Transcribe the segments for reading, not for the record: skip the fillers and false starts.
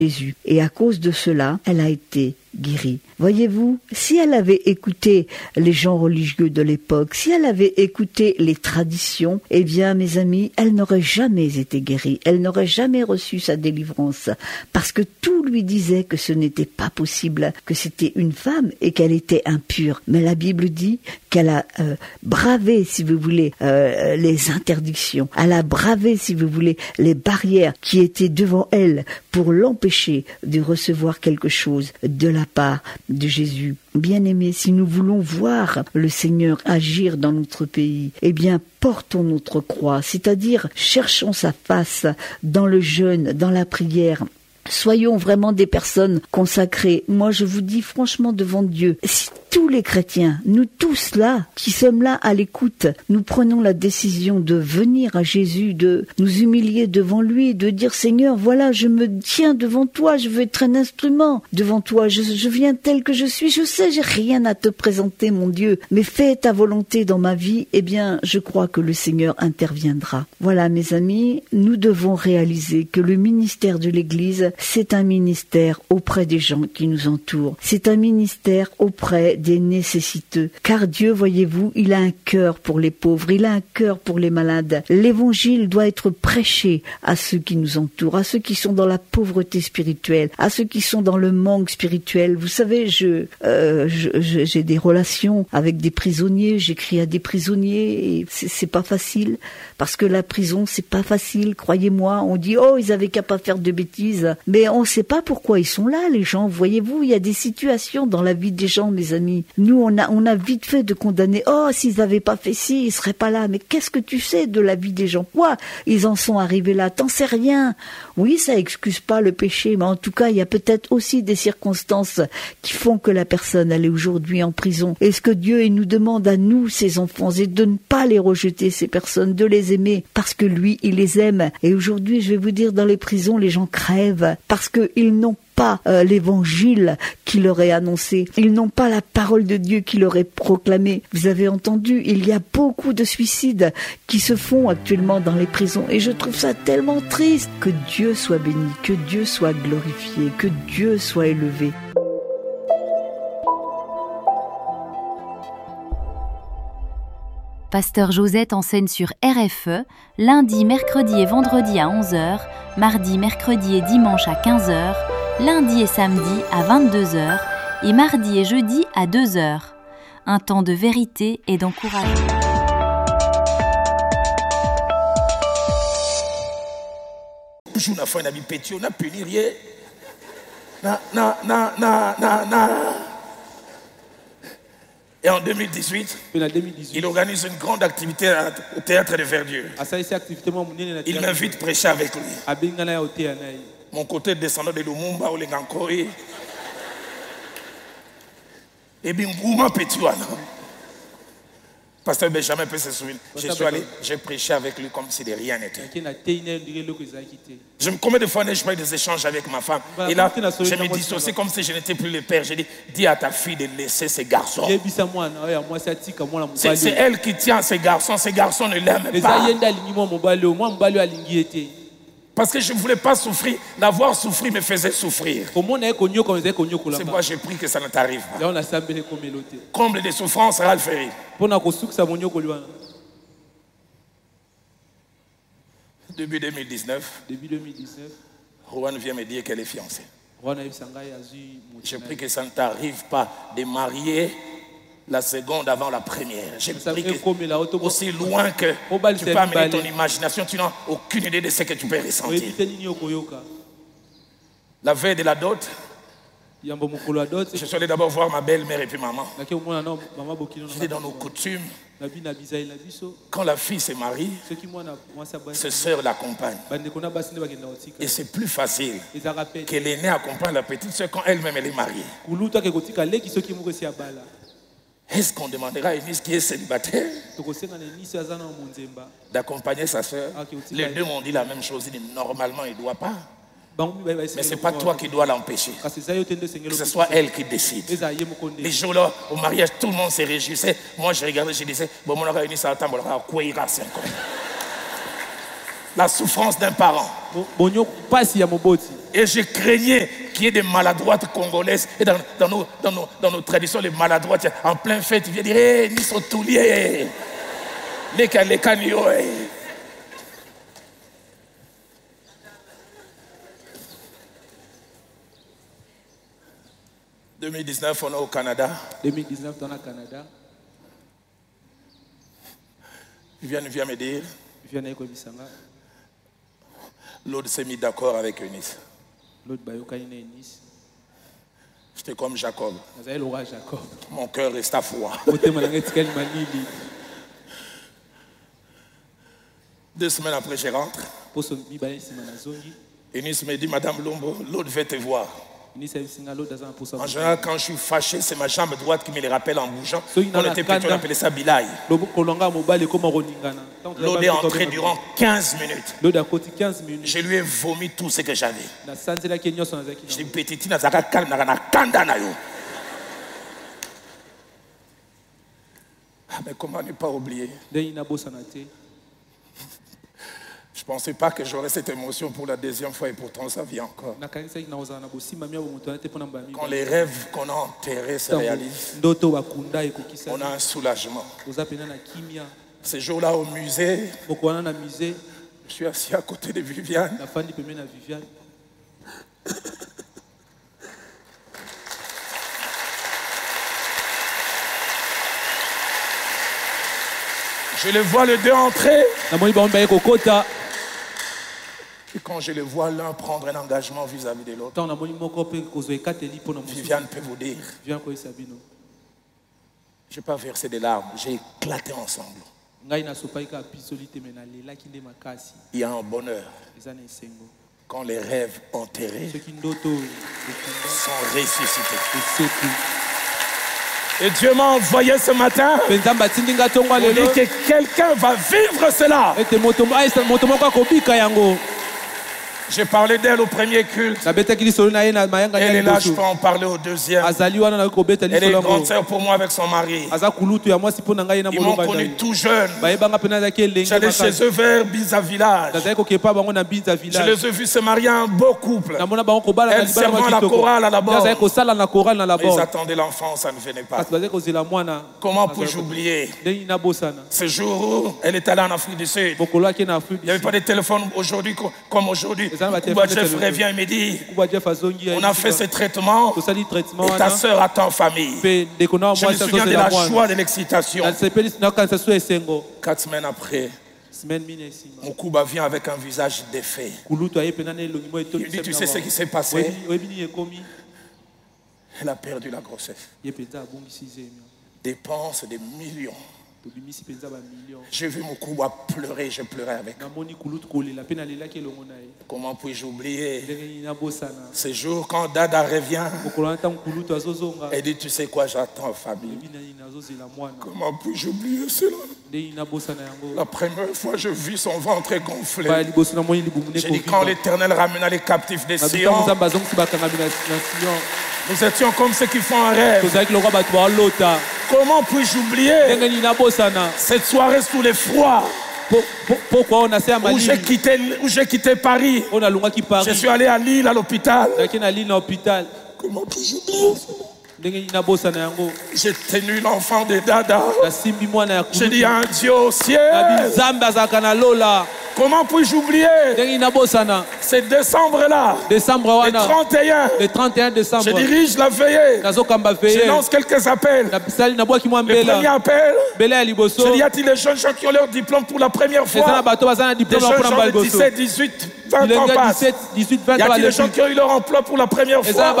Jésus. Et à cause de cela, elle a été guérie. Voyez-vous, si elle avait écouté les gens religieux de l'époque, si elle avait écouté les traditions, eh bien, mes amis, elle n'aurait jamais été guérie, elle n'aurait jamais reçu sa délivrance, parce que tout lui disait que ce n'était pas possible, que c'était une femme et qu'elle était impure. Mais la Bible dit qu'elle a bravé, si vous voulez, les interdictions, elle a bravé, si vous voulez, les barrières qui étaient devant elle pour l'empêcher de recevoir quelque chose de la part de Jésus. Bien-aimés, si nous voulons voir le Seigneur agir dans notre pays, eh bien, portons notre croix, c'est-à-dire cherchons sa face dans le jeûne, dans la prière. Soyons vraiment des personnes consacrées. Moi, je vous dis franchement devant Dieu, si tous les chrétiens, nous tous là, qui sommes là à l'écoute, nous prenons la décision de venir à Jésus, de nous humilier devant lui, de dire Seigneur, voilà, je me tiens devant toi, je veux être un instrument devant toi, je viens tel que je suis, je sais, j'ai rien à te présenter, mon Dieu, mais fais ta volonté dans ma vie, eh bien, je crois que le Seigneur interviendra. Voilà, mes amis, nous devons réaliser que le ministère de l'Église, c'est un ministère auprès des gens qui nous entourent, c'est un ministère auprès des nécessiteux. Car Dieu, voyez-vous, il a un cœur pour les pauvres, il a un cœur pour les malades. L'évangile doit être prêché à ceux qui nous entourent, à ceux qui sont dans la pauvreté spirituelle, à ceux qui sont dans le manque spirituel. Vous savez, j'ai des relations avec des prisonniers, j'écris à des prisonniers et c'est pas facile parce que la prison, c'est pas facile, croyez-moi. On dit, oh, ils avaient qu'à pas faire de bêtises. Mais on sait pas pourquoi ils sont là, les gens. Voyez-vous, il y a des situations dans la vie des gens, mes amis. Nous, on a vite fait de condamner. Oh, s'ils n'avaient pas fait ci, ils seraient pas là. Mais qu'est-ce que tu sais de la vie des gens? Quoi? Ils en sont arrivés là. T'en sais rien. Oui, ça excuse pas le péché, mais en tout cas, il y a peut-être aussi des circonstances qui font que la personne, elle est aujourd'hui en prison. Et ce que Dieu nous demande à nous, ses enfants, c'est de ne pas les rejeter, ces personnes, de les aimer, parce que lui, il les aime. Et aujourd'hui, je vais vous dire, dans les prisons, les gens crèvent parce qu'ils n'ont pas l'évangile qui leur est annoncé. Ils n'ont pas la parole de Dieu qui leur est proclamée. Vous avez entendu, il y a beaucoup de suicides qui se font actuellement dans les prisons et je trouve ça tellement triste. Que Dieu soit béni, que Dieu soit glorifié, que Dieu soit élevé. Pasteur Josette enseigne sur RFE, lundi, mercredi et vendredi à 11h, mardi, mercredi et dimanche à 15h, lundi et samedi à 22h et mardi et jeudi à 2h. Un temps de vérité et d'encouragement. Et en 2018, il organise une grande activité au Théâtre de Verdure. Il m'invite à prêcher avec lui. Mon côté descendant de Lumumba ou les Gankoi. Et bien, Gouma Pétuana. Pasteur Benjamin peut se souvenir. Je suis allé, j'ai prêché avec lui comme si de rien n'était. Combien de fois n'ai-je pas eu des échanges avec ma femme? Et là, je me dissocie comme si je n'étais plus le père. Je dis, dis à ta fille de laisser ces garçons. C'est elle qui tient ces garçons ne l'aiment pas. Parce que je ne voulais pas souffrir. D'avoir souffert me faisait souffrir. C'est pourquoi j'ai pris que ça ne t'arrive pas. Comble de souffrance, Ralph Ferry. Début 2019, Rowan vient me dire qu'elle est fiancée. J'ai pris que ça ne t'arrive pas de marier la seconde avant la première. J'ai pris que aussi loin que tu peux amener ton imagination, tu n'as aucune idée de ce que tu peux ressentir. La veille de la dot, je suis allé d'abord voir ma belle-mère et puis maman. J'étais dans nos coutumes. Quand la fille se marie, ses sœurs l'accompagnent. Et c'est plus facile que l'aînée accompagne la petite sœur quand elle-même elle est mariée. Est-ce qu'on demandera à Eunice qui est célibataire d'accompagner sa sœur? Les deux m'ont dit la même chose. Ils disent normalement il ne doit pas. Mais ce n'est pas toi qui dois l'empêcher. Que ce soit elle qui décide. Les jours-là, au mariage, tout le monde se réjouissait. Moi, je regardais, je disais, bon, mon Eunice, attends, quoi ira, c'est encore. la souffrance d'un parent. Et je craignais qu'il y ait des maladroites congolaises. Et dans nos traditions, les maladroites, en plein fête, ils viennent dire hey, ni sotoulier, les canio. 2019, on est au Canada. 2019, on est au Canada. Viens me dire. L'autre s'est mis d'accord avec Eunice. J'étais comme Jacob. Mon cœur resta froid. 2 semaines après, je rentre. Eunice me dit, Madame Lombo, l'autre veut te voir. En général, quand je suis fâché, c'est ma jambe droite qui me les rappelle en bougeant. On était plutôt, on appelait ça Bilaï. L'autre est entré durant 15 minutes. Je lui ai vomi tout ce que j'avais. Je dis, petite, nazaka calme, nakana kanda na yo. Mais comment ne pas oublier? Je ne pensais pas que j'aurais cette émotion pour la 2e fois et pourtant ça vient encore. Quand les rêves qu'on a enterrés se réalisent, on a un soulagement. Ces jours-là au musée, je suis assis à côté de Viviane. Je le vois les deux entrer. Et quand je le vois l'un prendre un engagement vis-à-vis de l'autre, Viviane peut vous dire, je n'ai pas versé des larmes, j'ai éclaté ensemble. Il y a un bonheur quand les rêves enterrés sont ressuscités. Et Dieu m'a envoyé ce matin pour dire que quelqu'un va vivre cela. J'ai parlé d'elle au premier culte. Elle est là, je peux en parler au 2e. Elle est une grande sœur pour moi avec son mari. Ils m'ont connu tout jeune. J'allais chez eux vers Biza Village. Je les ai vus se marier un beau couple. Elle servant la chorale à la bord. Ils attendaient l'enfant, ça ne venait pas. Comment puis-je oublier ce jour où elle est allée en Afrique du Sud? Il n'y avait pas de téléphone aujourd'hui comme aujourd'hui. Kouba Jeff revient et me dit, on a fait ce traitement et ta sœur attend famille. Je me souviens de la joie, de l'excitation. 4 semaines après, mon Kouba vient avec un visage défait. Il me dit, tu sais ce qui s'est passé? Elle a perdu la grossesse. Dépense des millions. J'ai vu mon Kouba pleurer, je pleurais avec. Comment puis-je oublier ce jour quand Dada revient et dit, tu sais quoi, j'attends famille. Comment puis-je oublier cela? La première fois je vis son ventre gonflé. J'ai dit, quand l'Éternel ramena les captifs des Sion, nous étions comme ceux qui font un rêve. Comment puis-je oublier cette soirée sous les froids où j'ai quitté Paris? Je suis allé à Lille, à l'hôpital. Comment puis-je oublier ça? J'ai tenu l'enfant de Dada. J'ai dit un Dieu au ciel. Comment puis-je oublier c'est décembre-là, le 31 décembre. Je dirige la veillée. Je lance quelques appels. Le premier appel, je dis, y a-t-il des jeunes gens qui ont leur diplôme pour la première fois? Des jeunes gens de 17, 18, 20 ans passent. Y a-t-il des gens qui ont eu leur emploi pour la première fois?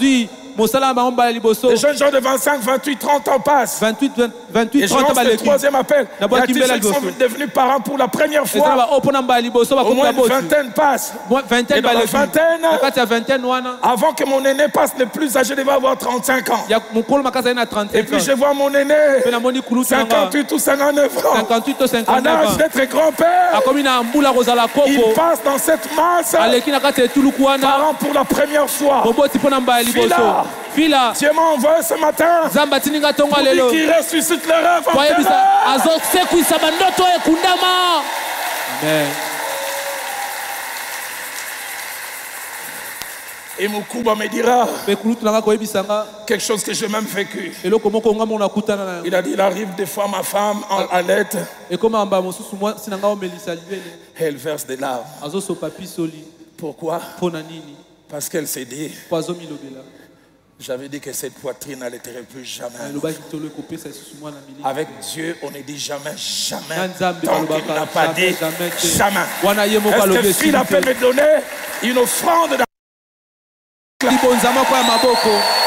Les jeunes gens de 25, 28, 30 ans passent. 28, et je lance le 3e appel. Y a-t-il ceux qui sont devenus parents pour la première fois? Au moins une vingtaine passe. Et dans la vingtaine, avant que mon aîné passe, le plus âgé devait avoir 35 ans. Et puis je vois mon aîné, 58 ou 59 ans, en âge d'être grand-père. Il passe dans cette masse, parents pour la première fois. Dieu m'a envoyé ce matin pour dire qu'il ressuscite le rêve en terre. Et Mukuba me dira quelque chose que j'ai même vécu. Il a dit, il arrive des fois ma femme en allait. Elle verse des larmes. Pourquoi? Parce qu'elle s'est dit, j'avais dit que cette poitrine n'allaiterait plus jamais. Avec Dieu, on ne dit jamais, jamais. Tant qu'il n'a pas dit, jamais. Est-ce que Philippe peut me donner une offrande?